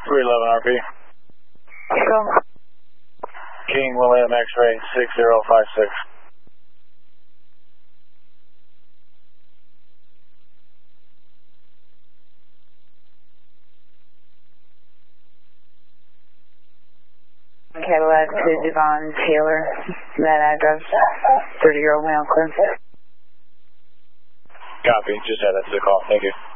311 RP. Go. King William X-ray 6056. Cadillac to Devon Taylor, that address, 30-year-old male, clear. Copy, just had that to the call. Thank you.